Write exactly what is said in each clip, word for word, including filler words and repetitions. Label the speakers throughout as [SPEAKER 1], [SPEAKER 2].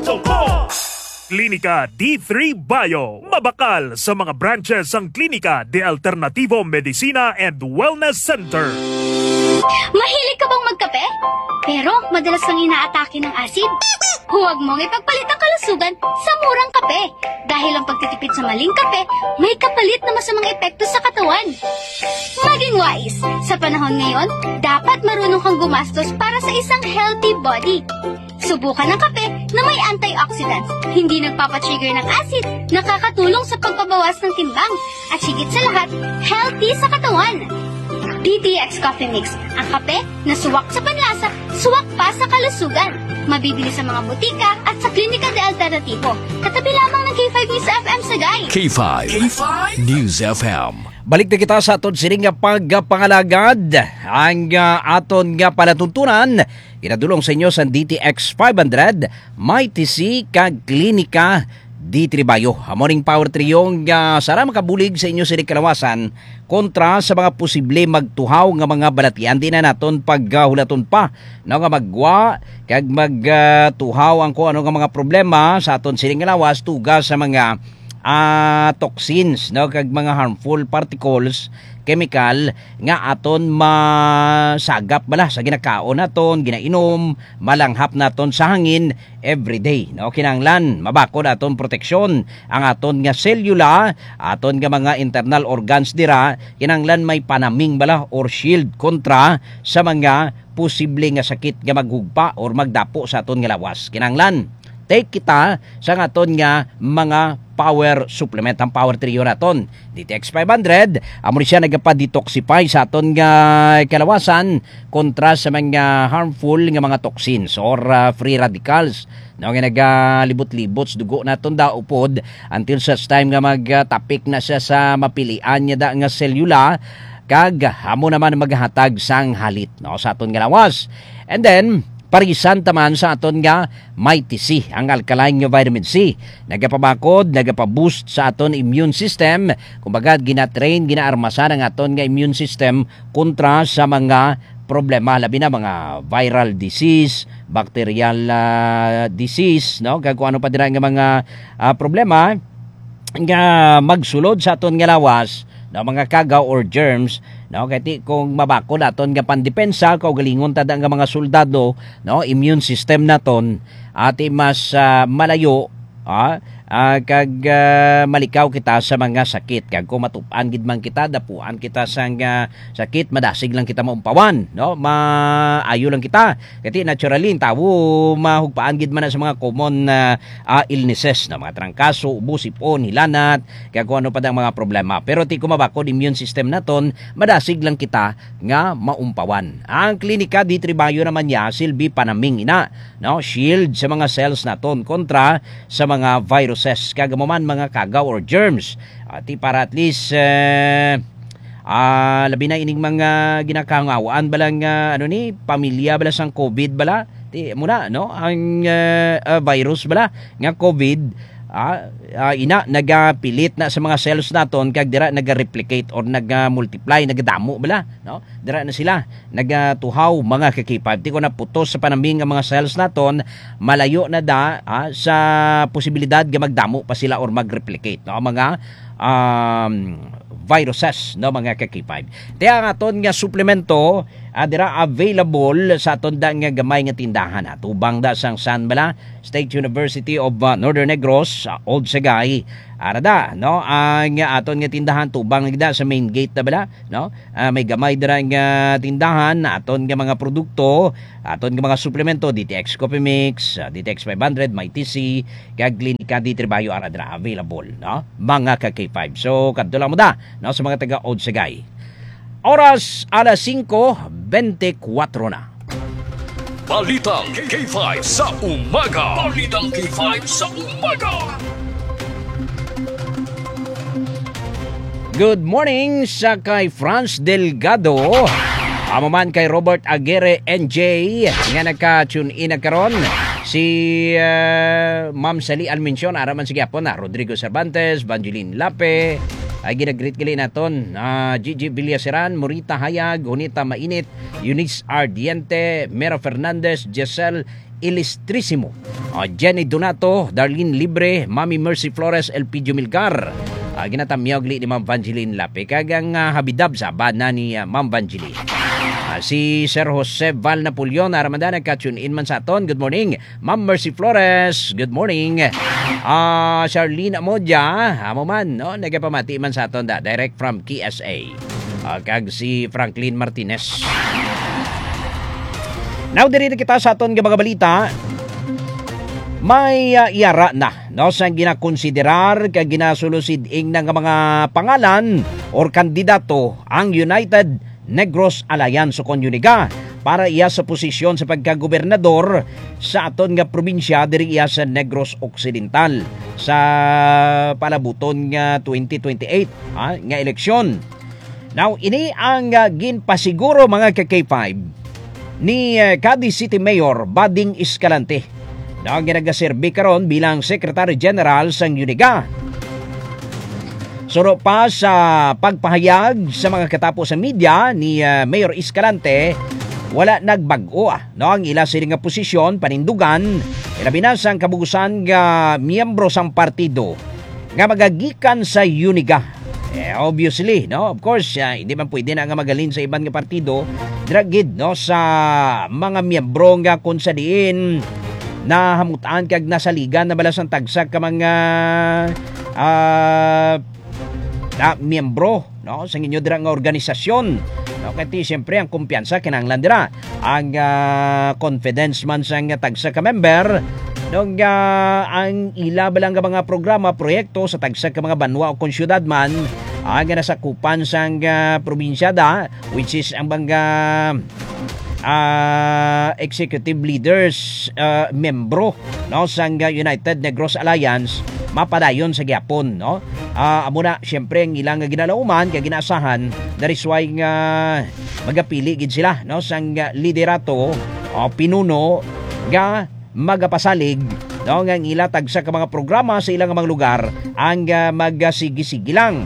[SPEAKER 1] kwento ko! Klinika D three Bio. Mabakal sa mga branches ang Klinika de Alternativo Medicina and Wellness Center.
[SPEAKER 2] Mahilig ka bang magkape? Pero madalas kang inaatake ng asid? Huwag mong ipagpalit ang kalusugan sa murang kape. Dahil ang pagtitipid sa maling kape, may kapalit na masamang epekto sa katawan. Maging wise. Sa panahon ngayon, dapat marunong kang gumastos para sa isang healthy body. Subukan ng kape na may antioxidants, hindi nagpapatrigger ng acid, nakakatulong sa pagpabawas ng timbang, at higit sa lahat, healthy sa katawan. D T X Coffee Mix, ang kape na suwak sa panlasa, suwak pa sa kalusugan. Mabibili sa mga butika at sa Klinika de Alternativo. Katabi lamang ng K five News F M Sagay.
[SPEAKER 3] K five, K five News F M.
[SPEAKER 4] Balik na kita sa aton sining nga pagpangalagad. Ang uh, aton nga palatuntunan, inadulong sa inyo sa D T X five hundred, may T C kag Klinika D three Bio. Morning Power Triyong uh, sara makabulig sa inyo sa kalawasan kontra sa mga posible magtuhaw nga mga balatian. Di na naton paghulaton pa no, nga magwa kag magtuhaw uh, ang kung ano nga mga problema sa aton sining kalawas tuga sa mga uh, toxins no, kag mga harmful particles, chemical nga aton masagap bala sa ginakaon naton, ginainom, malanghap naton sa hangin everyday. No, kinahanglan mabakod aton proteksyon ang aton nga selula, aton nga mga internal organs dira, kinahanglan may panaming bala or shield kontra sa mga posible nga sakit nga maghugpa or magdapo sa aton nga lawas. Kinahanglan take kita sa aton nga mga power supplement, ang power trio naton. D T X five hundred, amo siya nagapa-detoxify sa aton nga kalawasan kontra sa mga harmful nga mga toxins or uh, free radicals. No, nga nagalibot-libot dugo naton da upod until such time nga magtapik na siya sa mapilian niya da nga selula kag amo naman maghatag sang halit no sa aton nga lawas. And then parisan taman sa aton nga may T C, ang alkaline nga vitamin C. Nagapabakod, nagapaboost sa aton immune system. Kumbaga, ginatrain, ginaarmasan ang aton nga immune system kontra sa mga problema. Labi na mga viral disease, bacterial uh, disease, no? Kag kung ano pa dira nga mga uh, problema nga magsulod sa aton nga lawas, no, mga kagaw or germs, no, kati kung mabakod aton nga pandepensa kaugalingon tada nga mga soldado, no, immune system naton ati mas uh, malayo ah, uh, kag uh, malikaw kita sa mga sakit. Kag kung matupan gid man kita, dapuan kita sa uh, sakit, madasig lang kita maumpawan, no, maayo lang kita kati naturally tawo mahugpaan gid man na sa mga common uh, uh, illnesses na mga trangkaso, ubo, sipon, hilanat, kag kung ano pa dang mga problema. Pero ti kumabakod immune system naton, madasig lang kita nga maumpawan. Ang Klinika D three Bio naman niya silbi panaming ina, no, shield sa mga cells naton kontra sa mga viruses, kagamuman mga kagaw or germs. Ati para at least uh, uh, labi na ining mga ginakangawaan balang uh, ano ni pamilya bala sang COVID bala ti muna no ang uh, uh, virus bala nga COVID. Ah, uh, ina nagapilit na sa mga cells naton kag dira naga-replicate or naga-multiply, nagadamo bala, no? Dira na sila nagatuhaw mga kakipad. Ti ko na putos sa panambing nga mga cells naton, malayo na da ah, sa posibilidad nga magdamo pa sila or mag-replicate, no? Mga um, viruses, no, mga kakipad. Kaya ang aton nga suplemento adira available sa aton da nga gamay nga tindahan. Atubang da sang San Bala State University of uh, Northern Negros, uh, Old Sagay. Arada, no, ang uh, aton nga tindahan tubang da sa main gate na bala, no. Uh, may gamay dira nga tindahan, aton nga mga produkto, aton nga mga suplemento, D T X Coffee Mix, uh, D T X five hundred, may T C, kag Klinika D three Bio arada available, no, mga ka K five. So kadto lang mo da, no, sa mga taga Old Sagay. Oras alas singko twenty-four na.
[SPEAKER 3] Balitang K five sa umaga. Balitang K five sa umaga.
[SPEAKER 4] Good morning sa kay Franz Delgado. Amo man kay Robert Aguirre N J nga nagka-tune in na karon. Si uh, Ma'am Sally Almension, araman sige po na Rodrigo Cervantes, Banjilin Lape, ay ginagreet gali naton, uh, Gigi Villaseran, Morita Hayag, Junita Mainit, Eunice Ardiente, Mera Fernandez, Giselle Ilustrisimo, uh, Jenny Donato, Darlene Libre, Mami Mercy Flores, Elpidio Milcar, uh, ginatamyaw gli ni Ma'am Vangeline Lape, kagang uh, habidab sa bana ni uh, Ma'am Vangeline. Uh, si Sir Jose Val Napoleon, Ramadan, nagka-tune in man sa aton. Good morning. Ma'am Mercy Flores, good morning. Uh, Charlene Amodia, amo man, no? Nagapamati man sa aton da, direct from K S A. Uh, kag si Franklin Martinez. Now, diri kita sa aton nga mga balita. May uh, iara na, no, sa ginakonsiderar kag ginasulusid-ing ng mga pangalan or kandidato ang United Negros Alliance o Uniga para iya sa posisyon sa pagkagobernador sa aton nga probinsya diri iya sa Negros Occidental sa palabuton nga twenty twenty-eight ha, nga eleksyon. Now, ini ang uh, ginpasiguro mga ka-K five ni uh, Cadiz City Mayor Bading Escalante na ginagaserbi karon bilang Secretary General sang Uniga. Suro pa sa pagpahayag sa mga katapos sa media ni uh, Mayor Escalante, wala nagbago ah, no, ang ila sila nga posisyon panindugan ilabi na sang kabugusan nga miyembro sang partido nga magagikan sa Uniga. Eh, obviously, no, of course, uh, hindi man pwede na nga magalin sa ibang nga partido dragid, no, sa mga miyembro nga kung sa diin na hamutaan kag nasaligan na balasang tagsak ka mga uh, na miyembro, no, sa inyo dira nga organisasyon, no, kati siyempre ang kumpiyansa kinahanglan dira ang uh, confidence man sa nga tagsa ka member nung uh, ang ila balang nga mga programa proyekto sa tagsa ka mga banwa o konsyudad man ang nasakupan sa uh, probinsya da, which is ang mga uh, executive leaders uh, membro, no, sa uh, United Negros Alliance mapadayon sa gyapon, no. Uh, amo na syempre ang ilang ginalauman kay ginaasahan that is why nga magapili gid sila, no, sang liderato o pinuno nga magapasalig, no, nga ila tagsa ka mga programa sa ilang mga lugar ang uh, magasigi-sigi lang.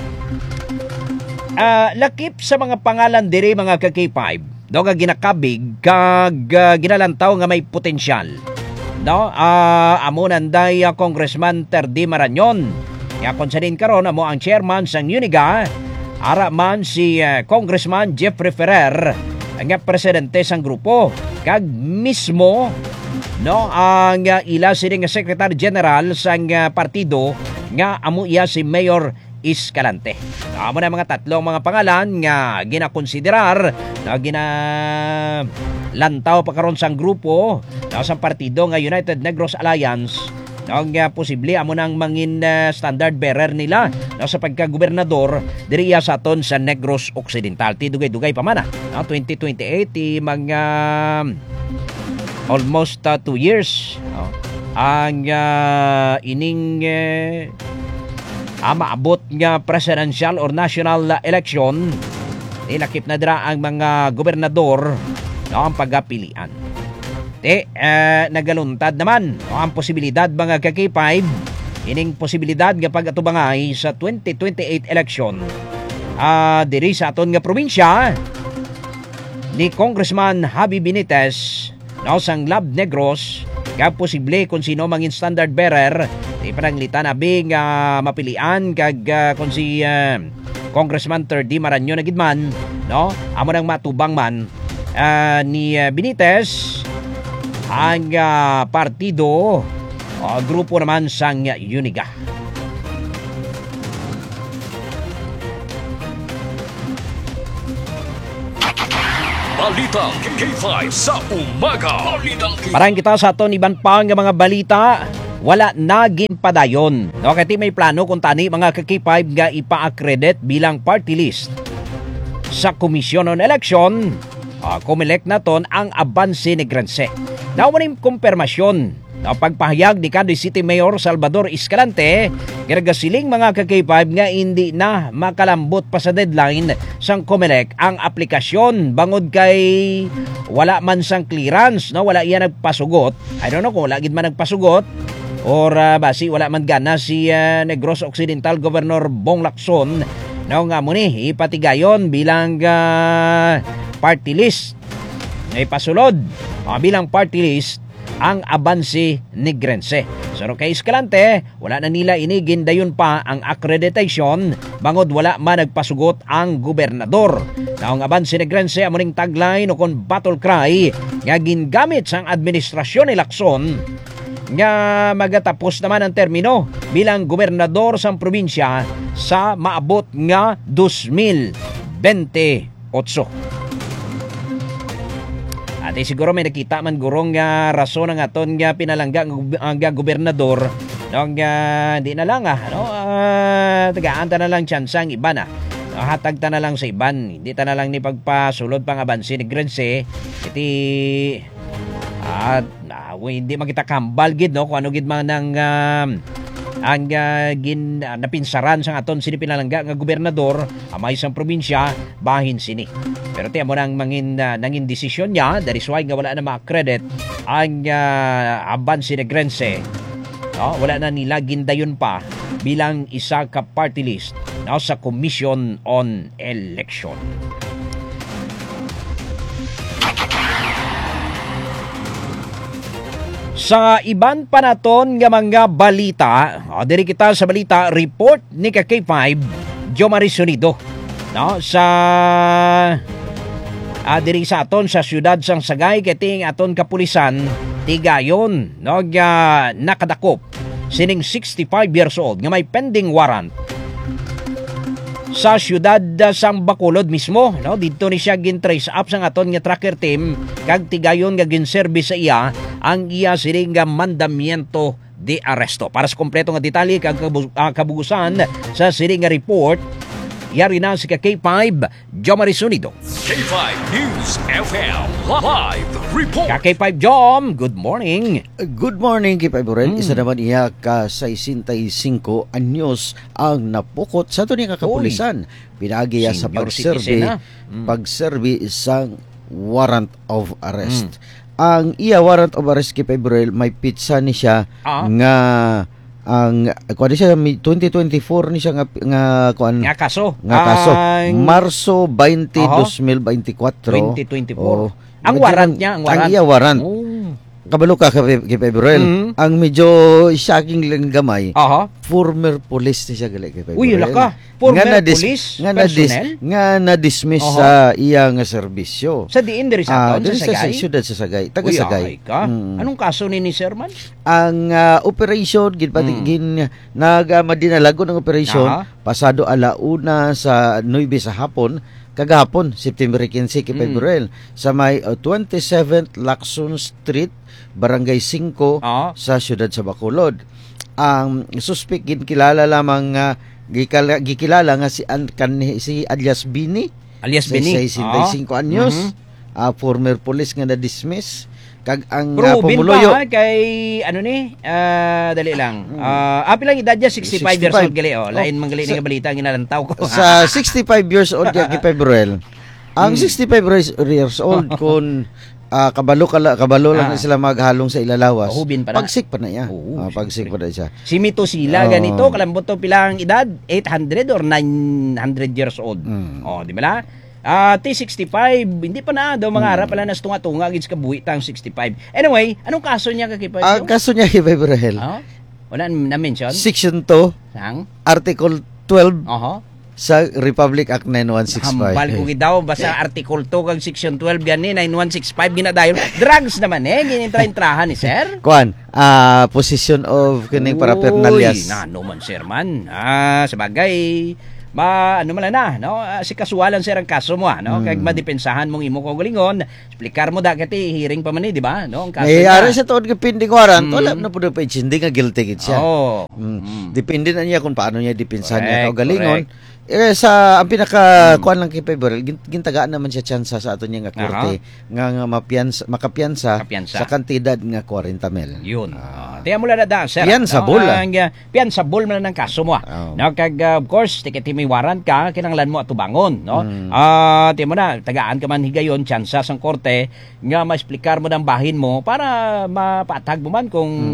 [SPEAKER 4] Uh, lakip sa mga pangalan diri mga ka-K five, no, nga ginakabig kag uh, ginalantaw nga may potensyal, no, uh, amo nanday uh, Congressman Terdy Marañon. Ya konsanin karon amo ang chairman sang Uniga, ara man si uh, Congressman Jeffrey Ferrer ang presidente sang grupo kag mismo, no, ang uh, ila sini nga Secretary General sang uh, partido nga amo iya si Mayor Escalante. Amo na mga tatlong mga pangalan nga ginakonsiderar na gina lantaw pa karon sang grupo na sang partido nga United Negros Alliance. Ang uh, posible amo nang mangin uh, standard bearer nila no, sa pagkagobernador diri sa aton sa Negros Occidental. Ti dugay-dugay pa man no, twenty twenty-eight ti mga uh, almost uh, two years no, ang uh, ining uh, ah, maabot nga presidential or national uh, election. Ilakip na dira ang mga gobernador no, ang pagapilian. Te, uh, nagaluntad naman no, ang posibilidad mga ka-K five ining posibilidad nga pag-atubangay sa twenty twenty-eight election uh, diri sa aton nga probinsya ni Congressman Javi Benitez no, sang Lab Negros kag posible kung sino mangin standard bearer di pananglitan abing uh, mapilian kag uh, kung si uh, Congressman Terdy Marañon na gidman no, amo nang matubang man uh, ni uh, Benitez ang uh, partido o grupo naman sang Uniga.
[SPEAKER 3] Balitang K five sa umaga. Balitang K five.
[SPEAKER 4] Parang kita sa aton iban pa nga mga balita, wala naging padayon. No, kati may plano kung tani mga ka-K five nga ipa-accredit bilang party list sa Komisyon on Election. Uh, Comelec na ton ang Abanse Negrense. Nawanim kumpirmasyon na pagpahayag ni Cadiz City Mayor Salvador Escalante garagasiling mga ka-K five nga hindi na makalambot pa sa deadline sang Comelec ang aplikasyon bangod kay wala man sang clearance, no, wala iya nagpasugot. I don't know kung wala gid man nagpasugot or uh, basi wala man gana si uh, Negros Occidental Governor Bong Lacson na nga mo ni ipatigayon bilang uh, party list na ipasulod uh, bilang party list ang abansi ni Grense. Pero kay Escalante, wala na nila inigin dayon pa ang accreditation bangod wala man nagpasugot ang gobernador. Naong abansi ni Grense amuning tagline o kon battle cry nga gingamit sang administrasyon ni Lacson nga magatapos naman ang termino bilang gobernador sa probinsya sa maabot nga two thousand twenty-eight. Ate siguro may nakita man gurong nga rason ng aton nga pinalangga ang gobernador no nga di na lang ah no uh, tagaan ta na lang chance ang iba na no, hatag ta na lang sa iban hindi ta na lang ni pagpasulod pang abansi ni Grense iti at uh, hindi makita kambal gid no kung ano gid man ng uh, ang uh, gin uh, napinsaran sa aton sini pinalangga nga gobernador amay sang probinsya bahin sini. Pero tiyan mo nang mangin uh, nangin desisyon niya that is why nga wala na ma-credit ang uh, abansi ni Grense. No, wala na nila gindayon pa bilang isa ka party list no, sa Commission on Election. Sa iban pa naton nga mga balita, o, diri kita sa balita, report ni ka K five, Jomari Sonido. No, sa ah, diri sa aton sa siyudad sang Sagay, kating aton kapulisan, tigayon, no, nga nakadakop, sining sixty-five years old, nga may pending warrant sa siyudad sang Bacolod mismo no dito ni siya gin-trace up sang aton nga tracker team kag tigayon nga gin-service sa iya ang iya siring nga mandamiento de aresto. Para sa kompleto nga detalye kag kabugusan sa siring nga report yari na si ka K five Jomari Sonido.
[SPEAKER 3] K five News F M Live Report.
[SPEAKER 4] Ka K five Jom, good morning.
[SPEAKER 5] Good morning, K five Borel.
[SPEAKER 4] Mm.
[SPEAKER 5] Isa naman iya ka sixty-five anyos ang napukot sa tuning kapulisan. Pinagi iya sa
[SPEAKER 4] Senior
[SPEAKER 5] pagserbi,
[SPEAKER 4] citizen, mm.
[SPEAKER 5] pagserbi isang warrant of arrest.
[SPEAKER 4] Mm.
[SPEAKER 5] Ang iya warrant of arrest, K five Borel, may pizza ni siya
[SPEAKER 4] Ah.
[SPEAKER 5] nga ang kuan siya twenty twenty-four ni siya nga nga kuan
[SPEAKER 4] Nga kaso.
[SPEAKER 5] nga kaso
[SPEAKER 4] Ang
[SPEAKER 5] Marso twenty,
[SPEAKER 4] Aha.
[SPEAKER 5] twenty twenty-four.
[SPEAKER 4] twenty twenty-four.
[SPEAKER 5] Oh.
[SPEAKER 4] Ang warrant niya, ang warrant.
[SPEAKER 5] Ang iya warrant.
[SPEAKER 4] Oh.
[SPEAKER 5] Kabalo ka kay Pebrel.
[SPEAKER 4] Mhm.
[SPEAKER 5] Ang medyo shocking lang gamay.
[SPEAKER 4] Aha.
[SPEAKER 5] Former police ni siya gali kay Pebrel.
[SPEAKER 4] Uy, yun ka. Former police
[SPEAKER 5] nga na dis,
[SPEAKER 4] personnel?
[SPEAKER 5] nga na dismiss
[SPEAKER 4] Aha.
[SPEAKER 5] sa iyang serbisyo.
[SPEAKER 4] Sa diin diri
[SPEAKER 5] Ah,
[SPEAKER 4] sa taon
[SPEAKER 5] diri
[SPEAKER 4] sa
[SPEAKER 5] sa
[SPEAKER 4] Sagay.
[SPEAKER 5] siyudad sa Sagay, taga
[SPEAKER 4] Uy,
[SPEAKER 5] Sagay.
[SPEAKER 4] ay ka.
[SPEAKER 5] Mm.
[SPEAKER 4] Anong kaso ni ni Sherman?
[SPEAKER 5] Ang ah, operation gid pati
[SPEAKER 4] Mm.
[SPEAKER 5] gin nagamadinalago ng operation
[SPEAKER 4] Aha.
[SPEAKER 5] pasado alauna sa nueve sa hapon kagahapon September quince kay
[SPEAKER 4] Mm.
[SPEAKER 5] Pebrel sa may uh, twenty-seventh Lacson Street, Barangay five
[SPEAKER 4] Ah.
[SPEAKER 5] sa siyudad sa Bacolod. Ang suspect gid kilala lamang nga gikala, gikilala nga si An, kan, si alias Bini.
[SPEAKER 4] Alias
[SPEAKER 5] Sa
[SPEAKER 4] Bini.
[SPEAKER 5] sixty-five anyos.
[SPEAKER 4] Mhm.
[SPEAKER 5] Ah, former police nga na-dismiss. Kag ang
[SPEAKER 4] Pero
[SPEAKER 5] uh,
[SPEAKER 4] ubin
[SPEAKER 5] pumuluyo.
[SPEAKER 4] pa ha, kay ano ni? Ah, dali lang. Ah, api lang edad niya sixty-five years old gali oh. Lain man gali
[SPEAKER 5] Sa-
[SPEAKER 4] nga balita ang inalantaw ko.
[SPEAKER 5] Sa sixty-five years old kay kay Pebrel. Ang
[SPEAKER 4] Hmm.
[SPEAKER 5] sixty-five years old kun ah, kabalo kala kabalo lang
[SPEAKER 4] Ah.
[SPEAKER 5] na sila maghalong sa ilalawas.
[SPEAKER 4] Uhubin pa na.
[SPEAKER 5] Pagsik pa na iya.
[SPEAKER 4] Oo,
[SPEAKER 5] Ah, pagsik pa na siya.
[SPEAKER 4] Si Mito sila
[SPEAKER 5] Oh.
[SPEAKER 4] ganito kalambot to pilang edad eight hundred or nine hundred years old.
[SPEAKER 5] Mm.
[SPEAKER 4] Oh, di ba na? Ah, T sixty-five, hindi pa na daw mga harap pala nas tunga-tunga gid ka buhi tang sixty-five. Anyway, anong kaso niya kay Kipa?
[SPEAKER 5] Ang kaso niya kay Pebrel.
[SPEAKER 4] Ah, wala na mention.
[SPEAKER 5] Section two,
[SPEAKER 4] Sang?
[SPEAKER 5] Article twelve
[SPEAKER 4] Oho.
[SPEAKER 5] sa Republic Act ninety-one sixty-five.
[SPEAKER 4] Hambal ko daw basta Article two kag Section twelve gani ninety-one sixty-five ginadayon. Drugs naman eh ginintra-intrahan ni sir.
[SPEAKER 5] Kuan, ah position of kining paraphernalias.
[SPEAKER 4] Uy, na no man sir man. Ah, sabagay ma ano man na no Ah, si kasualan sir ang kaso mo ah, no kag madepensahan mong imo ko galingon explicar mo dagati hearing pa man ni di ba no ang kaso
[SPEAKER 5] Nayari
[SPEAKER 4] niya.
[SPEAKER 5] sa tuod nga pending warrant,
[SPEAKER 4] Mm.
[SPEAKER 5] wala na po na pa hindi nga guilty gid siya.
[SPEAKER 4] Oh.
[SPEAKER 5] Mm.
[SPEAKER 4] Mm.
[SPEAKER 5] Depende na niya kung paano niya dipinsahan niya
[SPEAKER 4] Correct,
[SPEAKER 5] o galingon. Eh, sa ang pinaka kuan lang kay Pebrel, gin- gintagaan naman siya tsansa sa ato niya nga korte nga, nga mapiyansa, makapiyansa
[SPEAKER 4] Makapiyansa.
[SPEAKER 5] sa kantidad nga forty mil.
[SPEAKER 4] Yun. Uh, Tiyan mo lang na da, sir.
[SPEAKER 5] Piansable,
[SPEAKER 4] No,
[SPEAKER 5] ah.
[SPEAKER 4] ang, uh, piansable mo na ng kaso mo. ah.
[SPEAKER 5] Oh.
[SPEAKER 4] No, kag, uh, of course, tikiti may warrant ka, kinanglan mo at tubangon. No?
[SPEAKER 5] Mm.
[SPEAKER 4] Ah, tiyan mo na, tagaan ka man higayon, tsansa sang korte, nga ma-explicar mo ng bahin mo para mapatag mo man kung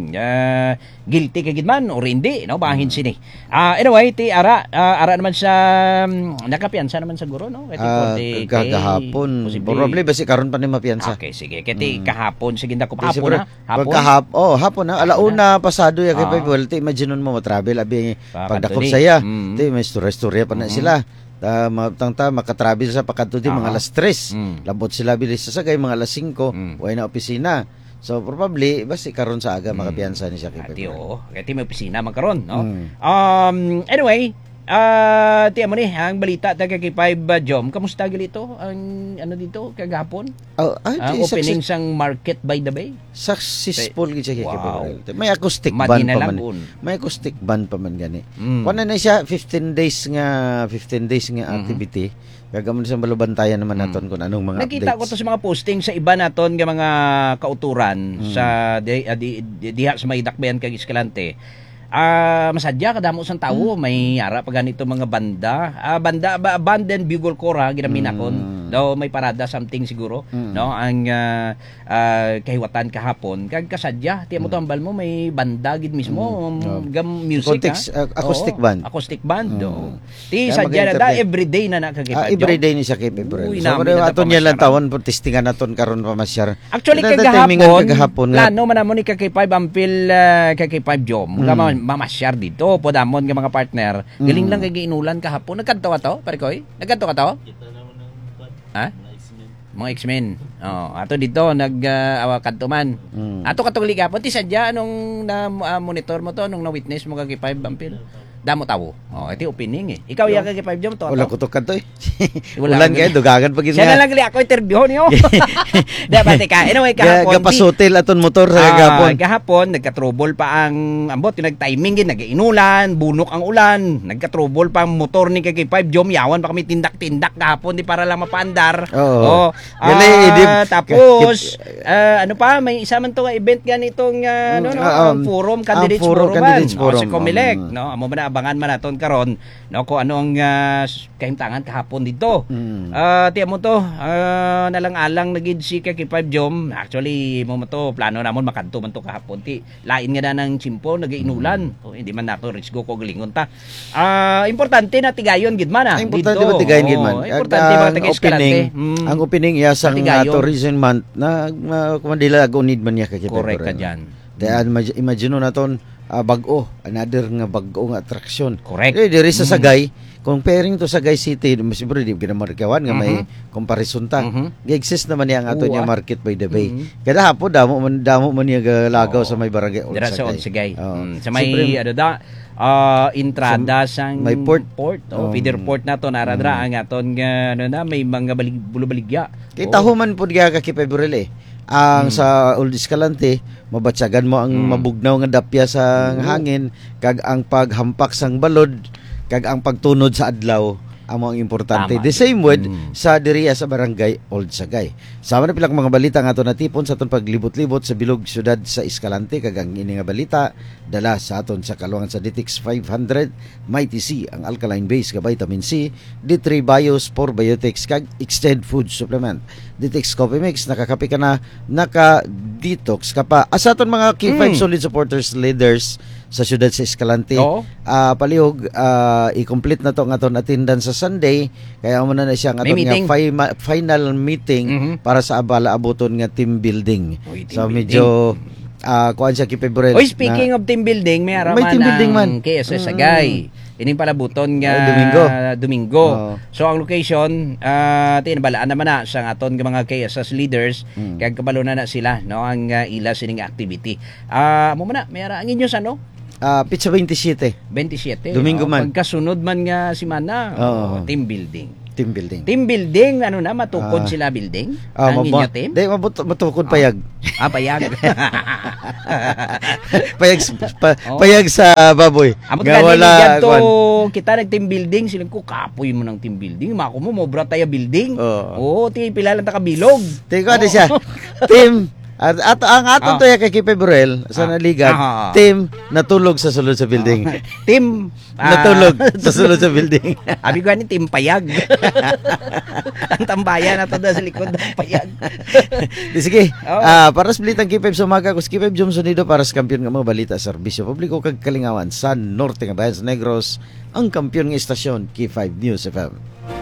[SPEAKER 4] uh, guilty kagid man or hindi, no? Bahin sini. Ah, anyway, ti ara ah, ara naman sa um, nakapiyansa naman sa guro, no? Kati
[SPEAKER 5] Ah,
[SPEAKER 4] konti kay-
[SPEAKER 5] kagahapon.
[SPEAKER 4] posible-
[SPEAKER 5] Probably basi karon pa ni mapiyansa.
[SPEAKER 4] Okay, sige. Kati kahapon sige na ko
[SPEAKER 5] Kasi
[SPEAKER 4] hapon
[SPEAKER 5] bro,
[SPEAKER 4] na. Hapon.
[SPEAKER 5] Pagkahap, oh, hapon na. Alauna pasado ya kay
[SPEAKER 4] Ah.
[SPEAKER 5] Bible. Ti imagine mo mo travel abi
[SPEAKER 4] Pa-
[SPEAKER 5] pagdakop
[SPEAKER 4] kanto ni.
[SPEAKER 5] saya.
[SPEAKER 4] Mm.
[SPEAKER 5] Ti may storya-storya pa na sila. Ta matang ta makatravel sa pagkanto ti mga
[SPEAKER 4] Ah.
[SPEAKER 5] alas tres.
[SPEAKER 4] Mm.
[SPEAKER 5] Labot sila bilis sa sagay mga alas singko.
[SPEAKER 4] Mm.
[SPEAKER 5] Way na opisina. So probably basi karon sa aga makapiyansa ni siya kay
[SPEAKER 4] Ati
[SPEAKER 5] Bible.
[SPEAKER 4] oo. Kati may opisina magkaroon, no?
[SPEAKER 5] Mm.
[SPEAKER 4] Um, anyway, ah, tiyan mo ni, ang balita taga kay five uh, Jom. Kamusta galito ang ano dito kagahapon?
[SPEAKER 5] Oh, ay,
[SPEAKER 4] Ang
[SPEAKER 5] di,
[SPEAKER 4] opening
[SPEAKER 5] success-
[SPEAKER 4] sang Market by the Bay.
[SPEAKER 5] successful gid siya kay
[SPEAKER 4] Wow.
[SPEAKER 5] Bible. May acoustic band pa man.
[SPEAKER 4] Madinalagon.
[SPEAKER 5] May acoustic band pa man gani.
[SPEAKER 4] Mm.
[SPEAKER 5] Kuan na siya fifteen days nga fifteen days nga
[SPEAKER 4] Mhm.
[SPEAKER 5] activity. Gagamon sa balubantayan naman naton kung anong mga
[SPEAKER 4] Nakita ko
[SPEAKER 5] updates.
[SPEAKER 4] to sa mga posting sa iba naton nga mga kauturan
[SPEAKER 5] Mm.
[SPEAKER 4] sa di, ah, di, di- diha sa may dakbayan kag Escalante. Ah, masadya kadamo sang tawo, may ara pa ganito mga banda. Ah, banda ba, band and bugle corps ha, ginaminakon.
[SPEAKER 5] Mm.
[SPEAKER 4] Daw may parada something siguro,
[SPEAKER 5] Mm.
[SPEAKER 4] no? Ang ah, ah, kahiwatan kahapon kag kasadya, tiyan mo to ambal mo may banda gid mismo,
[SPEAKER 5] Mm. Oh.
[SPEAKER 4] gam music
[SPEAKER 5] Context,
[SPEAKER 4] ha?
[SPEAKER 5] uh, acoustic
[SPEAKER 4] Oo,
[SPEAKER 5] band.
[SPEAKER 4] Acoustic band.
[SPEAKER 5] Mm.
[SPEAKER 4] oo. Ti
[SPEAKER 5] Kaya
[SPEAKER 4] sadya na da
[SPEAKER 5] mag-interview.
[SPEAKER 4] everyday na na kag
[SPEAKER 5] Ah, everyday ni siya kay Bible.
[SPEAKER 4] Uy,
[SPEAKER 5] So
[SPEAKER 4] namin
[SPEAKER 5] pero
[SPEAKER 4] na
[SPEAKER 5] aton niya lang
[SPEAKER 4] pamasyaran.
[SPEAKER 5] tawon po testingan naton karon pa masyar.
[SPEAKER 4] Actually,
[SPEAKER 5] Kada
[SPEAKER 4] kagahapon,
[SPEAKER 5] timingan kagahapon nga.
[SPEAKER 4] plano man namon ni kay five ampil uh, kay five Jom.
[SPEAKER 5] Mm.
[SPEAKER 4] Mm. mamasyar dito, podamon nga mga partner. Galing
[SPEAKER 5] Mm.
[SPEAKER 4] lang kay giinulan kahapon. Nagkanto ka to, pare koy? Nagkanto ka to? Ha? Mga X-Men. Oh, ato dito nag uh, kanto man.
[SPEAKER 5] Mm.
[SPEAKER 4] Ato katong ligapon ti sadya anong na ah, monitor mo to, anong na witness mo kay five ampil. Damo tawo. Oh, iti opening eh. Ikaw ya kay five Jom to.
[SPEAKER 5] Wala
[SPEAKER 4] ato?
[SPEAKER 5] ko to kanto eh.
[SPEAKER 4] Wala
[SPEAKER 5] Ulan
[SPEAKER 4] ka
[SPEAKER 5] kay
[SPEAKER 4] gani.
[SPEAKER 5] dugagan pag
[SPEAKER 4] Siya na lang gali ako interview niyo. Dapat ka. Anyway,
[SPEAKER 5] Ga
[SPEAKER 4] kahapon. di-
[SPEAKER 5] gapasotel aton motor sa
[SPEAKER 4] Ah,
[SPEAKER 5] gagapon.
[SPEAKER 4] kahapon, nagka-trouble pa ang ambot, yung nag-timing gin, nag-inulan, bunok ang ulan, nagka-trouble pa ang motor ni K K five, Jom, yawan pa kami tindak-tindak kahapon, di para lang mapandar.
[SPEAKER 5] Oo.
[SPEAKER 4] Ah,
[SPEAKER 5] Gali, di-
[SPEAKER 4] tapos, ah, ano pa, may isa man to nga event ganitong, uh, ano, no,
[SPEAKER 5] Mm,
[SPEAKER 4] ang
[SPEAKER 5] um,
[SPEAKER 4] forum,
[SPEAKER 5] ang
[SPEAKER 4] candidates
[SPEAKER 5] forum,
[SPEAKER 4] forum,
[SPEAKER 5] candidates
[SPEAKER 4] man.
[SPEAKER 5] forum,
[SPEAKER 4] Oh, si Comelec,
[SPEAKER 5] um,
[SPEAKER 4] no, amo ba na abangan man naton karon, no, kung ano ang uh, kahimtangan kahapon dito.
[SPEAKER 5] Mm.
[SPEAKER 4] Ah, tiyan mo to, ah, nalang-alang nagid si K K five Jom. Actually, mo mo to, plano namon makanto man to kahapon. Ti, lain nga na ng simpo, nag-inulan. O, hindi man nato risgo ko galingon ta. Ah, importante na tigayon gid man ah.
[SPEAKER 5] Ang importante
[SPEAKER 4] dito.
[SPEAKER 5] ba tigayin gid
[SPEAKER 4] Oo,
[SPEAKER 5] man?
[SPEAKER 4] importante
[SPEAKER 5] Ang-
[SPEAKER 4] ba
[SPEAKER 5] ang
[SPEAKER 4] taga
[SPEAKER 5] opening,
[SPEAKER 4] Mm,
[SPEAKER 5] ang opening iya sang
[SPEAKER 4] Patigayon.
[SPEAKER 5] uh, tourism month na uh, kumandila gunid man niya kay
[SPEAKER 4] correct ka diyan.
[SPEAKER 5] Dahil imag- imagine naton uh, bag-o, another nga bag-o nga attraction.
[SPEAKER 4] Correct.
[SPEAKER 5] Eh, diri sa
[SPEAKER 4] Mm.
[SPEAKER 5] Sagay, comparing to Sagay City, siyempre di ka na markawan nga may comparison ta.
[SPEAKER 4] Mhm.
[SPEAKER 5] Gi-exist naman niya ang ato
[SPEAKER 4] Oo,
[SPEAKER 5] niya
[SPEAKER 4] ah.
[SPEAKER 5] Market by the Bay.
[SPEAKER 4] Mhm.
[SPEAKER 5] Kada hapo damo man damo man niya galagaw
[SPEAKER 4] Oo.
[SPEAKER 5] sa may barangay Old
[SPEAKER 4] Dira sa
[SPEAKER 5] Sagay.
[SPEAKER 4] Old Sagay.
[SPEAKER 5] Oo.
[SPEAKER 4] Mm, sa may
[SPEAKER 5] Siyempre,
[SPEAKER 4] ano da ah, entrada sang
[SPEAKER 5] may port.
[SPEAKER 4] port oh,
[SPEAKER 5] Um,
[SPEAKER 4] feeder port na to naradra ang aton nga ano na may mga balig bulobaligya.
[SPEAKER 5] Kita
[SPEAKER 4] Oh.
[SPEAKER 5] human pud giya ka kay February eh. Ang
[SPEAKER 4] Mm.
[SPEAKER 5] sa Old Escalante, mabatsagan mo ang
[SPEAKER 4] Mm.
[SPEAKER 5] mabugnaw nga dapya sa
[SPEAKER 4] Oo.
[SPEAKER 5] hangin, kag ang paghampak sang balod, kag ang pagtunod sa adlaw amo ang importante.
[SPEAKER 4] Tama.
[SPEAKER 5] The same with
[SPEAKER 4] Mm.
[SPEAKER 5] sa diriya sa barangay Old Sagay. Sama na pilang mga balita nga ato natipon sa aton paglibot-libot sa bilog syudad sa Escalante, kag ang ini nga balita dala sa aton sa kaluangan sa D T X five hundred, Mighty C, ang alkaline base nga vitamin C, D three Bios, probiotics, kag extend food supplement. D T X Coffee Mix, nakakapi ka na, naka-detox ka pa. As aton mga K five
[SPEAKER 4] Mm.
[SPEAKER 5] solid supporters, leaders sa syudad sa Escalante,
[SPEAKER 4] Oo.
[SPEAKER 5] ah palihog, ah, i-complete na to ang aton attendance sa Sunday, kaya mo na na siya ang
[SPEAKER 4] May
[SPEAKER 5] aton nga
[SPEAKER 4] meeting.
[SPEAKER 5] fi- final meeting
[SPEAKER 4] Mhm.
[SPEAKER 5] para sa abala abuton nga team building.
[SPEAKER 4] Uy, team
[SPEAKER 5] So
[SPEAKER 4] building.
[SPEAKER 5] medyo ah kuan siya kay February.
[SPEAKER 4] Oy, speaking of team building, may araman
[SPEAKER 5] May team building man.
[SPEAKER 4] K S S Sagay. Ining palabuton nga
[SPEAKER 5] Oh, Domingo.
[SPEAKER 4] Domingo.
[SPEAKER 5] Oo.
[SPEAKER 4] So ang location uh, tinabalaan naman na sa aton nga mga K S S leaders
[SPEAKER 5] Mm.
[SPEAKER 4] kag kabalo na na sila no ang uh, ila sining activity. Ah, mo man na may ara ang inyo sa no
[SPEAKER 5] ah Pizza twenty-seven,
[SPEAKER 4] twenty-seven.
[SPEAKER 5] Domingo
[SPEAKER 4] no?
[SPEAKER 5] man.
[SPEAKER 4] Pagkasunod man nga si Mana.
[SPEAKER 5] Oo.
[SPEAKER 4] Team building.
[SPEAKER 5] team building.
[SPEAKER 4] Team building ano na matukod
[SPEAKER 5] Ah.
[SPEAKER 4] sila building?
[SPEAKER 5] Ah,
[SPEAKER 4] ang
[SPEAKER 5] mabo-
[SPEAKER 4] inyo team?
[SPEAKER 5] Di mabut matukod payag.
[SPEAKER 4] Ah, payag.
[SPEAKER 5] payag s- pa,
[SPEAKER 4] Oh.
[SPEAKER 5] payag sa baboy.
[SPEAKER 4] Amot
[SPEAKER 5] Nga
[SPEAKER 4] ka wala to
[SPEAKER 5] kuwan.
[SPEAKER 4] kita nag team building silang ko kapoy mo ng team building mako mo mobra tayo building
[SPEAKER 5] Oo.
[SPEAKER 4] oo ti pila lang ta kabilog
[SPEAKER 5] Tingko ano siya. Team At, at ang aton
[SPEAKER 4] Ah.
[SPEAKER 5] to ya kay Kipe Burel sa
[SPEAKER 4] Ah.
[SPEAKER 5] naligan,
[SPEAKER 4] Ah, ah, ah.
[SPEAKER 5] team natulog sa sulod sa building.
[SPEAKER 4] Team
[SPEAKER 5] Natulog sa sulod sa building.
[SPEAKER 4] Abi ko ni Team Payag. Ang tambayan na to doon sa likod ng Payag.
[SPEAKER 5] Di sige.
[SPEAKER 4] Oh.
[SPEAKER 5] Ah, para sa balitang Kipeb sa umaga, kus Kipeb Jom Sonido para sa kampiyon nga mga balita sa serbisyo publiko kag kalingawan sa norte nga bayan sa Negros, ang kampiyon nga istasyon K five News F M.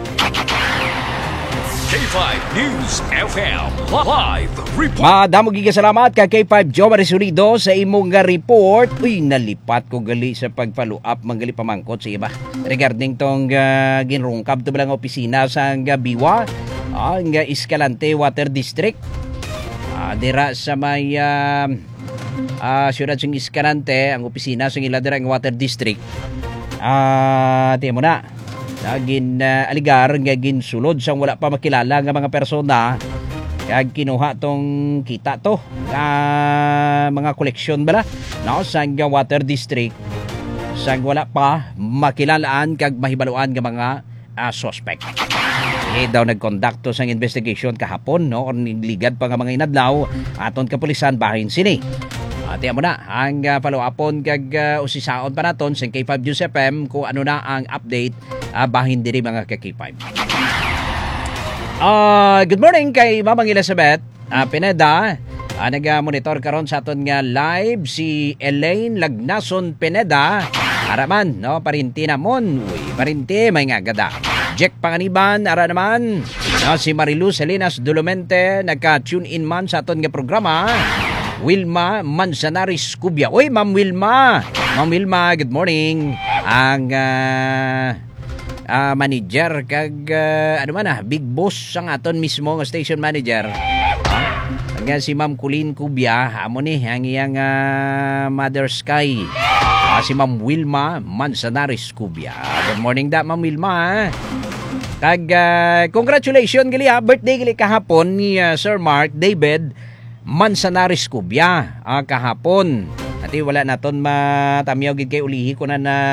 [SPEAKER 3] K five News F M Live Report.
[SPEAKER 4] Madamo giga salamat kay K five Joe Marisolido sa imong nga report. Uy, nalipat ko gali sa pag-follow up manggali pamangkot sa iba regarding tong uh, ginrungkab to bilang opisina sa nga Biwa, ang uh, Escalante Water District. Uh, dira sa may uh, uh, syudad sing Escalante, ang opisina sa ila dira nga Water District. Ah, uh, tiyan mo na. Nagin uh, aligar nga ginsulod sang wala pa makilala nga mga persona kag kinuha tong kita to uh, mga koleksyon bala no sang water district sang wala pa makilalaan kag mahibaluan nga mga uh, suspect. Eh daw nagkondakto sang investigation kahapon no or nigligad pa nga mga inadlaw aton kapulisan bahin sini. Ati mo na ang uh, follow-upon kag uh, usisaon pa naton sa K five News F M kung ano na ang update uh, bahin diri mga ka K five. Uh, good morning kay Mamang Elizabeth uh, Pineda. Uh, nag-monitor karon sa aton nga live si Elaine Lagnason Pineda. Araman, no? Parinti namon. Uy, parinti, may nga gada. Jack Panganiban, ara naman. No, si Marilu Salinas Dulumente, nagka-tune in man sa aton nga programa. Wilma Manzanares Cubia. Uy, Ma'am Wilma. Ma'am Wilma, good morning. Ang uh, uh, manager kag uh, ano man ah, big boss ang aton mismo nga station manager. Uh, ang si Ma'am Colleen Cubia, amo ni ang iyang uh, Mother Sky. Uh, si Ma'am Wilma Manzanares Cubia. Good morning da, Ma'am Wilma. Kag uh, congratulations gali ha, birthday gali kahapon ni uh, Sir Mark David Manzanares Cubia uh, kahapon. Ati wala naton matamyaw gid kay ulihi ko na na,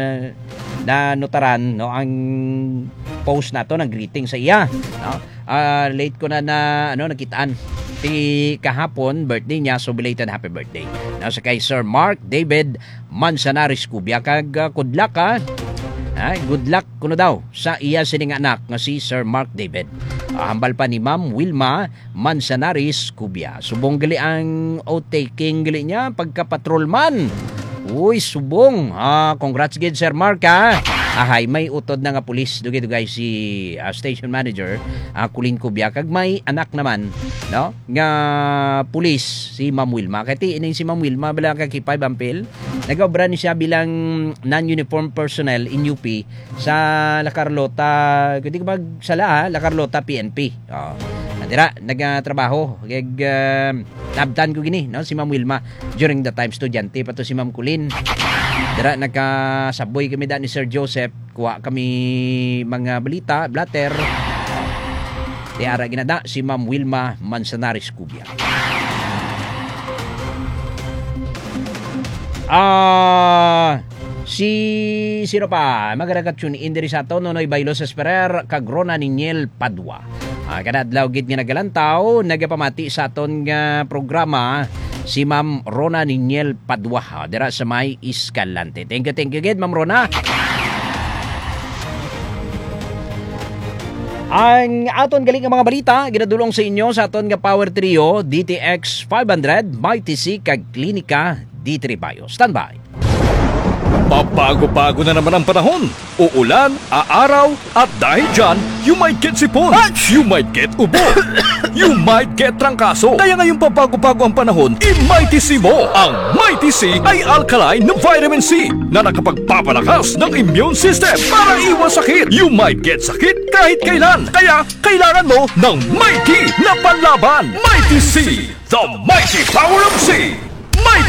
[SPEAKER 4] na notaran no ang post nato ng greeting sa iya no. Uh, late ko na na ano nakitaan ti kahapon birthday niya, so belated happy birthday. Now sa kay Sir Mark David Manzanares Cubia kag uh, good luck ha. Ah, good luck kuno daw sa iya sining anak nga si Sir Mark David. Ah, hambal pa ni Ma'am Wilma Manzanares Cubia. Subong gali ang outtaking gali niya pagka-patrolman. Uy, subong. Ah, congrats gid Sir Mark ha. Ahay, may utod na nga pulis dugay-dugay si uh, station manager uh, Colleen Cubia kag may anak naman no nga pulis si Ma'am Wilma. Kati ining si Ma'am Wilma bilang kakipay bampil nagobra ni siya bilang non-uniform personnel in U P sa La Carlota, kundi ko magsala ha, La Carlota P N P. Oh. Nadira nagtrabaho kag uh, tabtan ko gini no si Ma'am Wilma during the time estudyante pa to si Ma'am Colleen. Dira nagkasaboy kami da ni Sir Joseph, kuha kami mga balita, blatter. Tiara ginada si Ma'am Wilma Manzanares Cubia. Ah, si sino pa? Magaragat tune in diri sa to Nonoy Bailos Esperer kag Rona Niniel Padua. Ah, kada adlaw gid nga nagalantaw, nagapamati sa aton nga programa si Ma'am Rona Niniel Padua dira sa may Escalante. Thank you, thank you gid Ma'am Rona. Ang aton galing nga mga balita ginadulong sa inyo sa aton nga Power Trio D T X five hundred, Mighty C kag Klinika D three Bio. Standby.
[SPEAKER 3] Pabago-bago na naman ang panahon. Uulan, aaraw, at dahil dyan, you might get sipon, you might get ubo, you might get trangkaso. Kaya ngayong pabago-bago ang panahon, i-Mighty C mo. Ang Mighty C ay alkaline na vitamin C na nakapagpapalakas ng immune system para iwas sakit. You might get sakit kahit kailan. Kaya kailangan mo ng Mighty na panlaban. Mighty C, the mighty power of C.